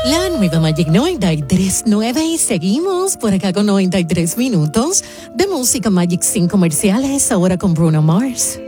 La nueva Magic 93.9 y seguimos por acá con 93 minutos de música Magic sin comerciales, ahora con Bruno Mars.